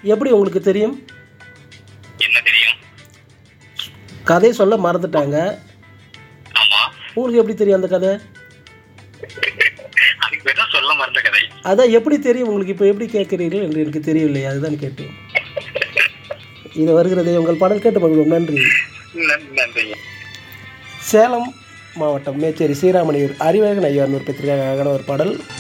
எப்படி உங்களுக்கு தெரியும்? என்ன தெரியும்? கதை சொல்ல மறந்துட்டாங்க. ஆமா. உங்களுக்கு எப்படி தெரியும் அந்த கதை? அதுக்கு பேர் தான் சொல்ல மறந்த கதை. அதான் எப்படி தெரியும் உங்களுக்கு? இப்போ எப்படி கேட்குறீர்கள் என்று எனக்கு தெரியவில்லையா, அதுதான் கேட்டேன். இது வருகிறதே உங்கள் பாடல் கேட்டு மகிழ்வோம். நன்றி. நன்றி. சேலம் மாவட்டம் மேச்சேரி ஸ்ரீராமணியூர் அறிவழகன் ஐயா ஒரு பத்திரிகையாக ஒரு பாடல்.